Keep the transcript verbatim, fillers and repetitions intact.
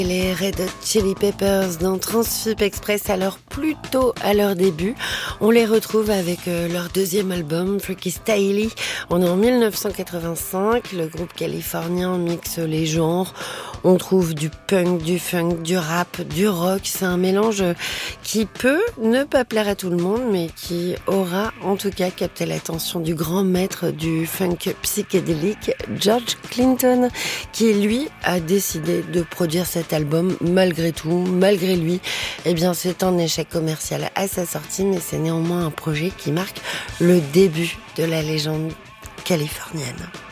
Les Red Hot Chili Peppers dans Transfip Express, alors plutôt à leur début. On les retrouve avec euh, leur deuxième album, Freaky Styley. On est en dix-neuf cent quatre-vingt-cinq, le groupe californien mixe les genres. On trouve du punk, du funk, du rap, du rock. C'est un mélange qui peut ne pas plaire à tout le monde, mais qui aura en tout cas capté l'attention du grand maître du funk psychédélique, George Clinton, qui lui a décidé de produire cet album malgré tout, malgré lui. Eh bien, c'est un échec commercial à sa sortie, mais c'est néanmoins un projet qui marque le début de la légende californienne.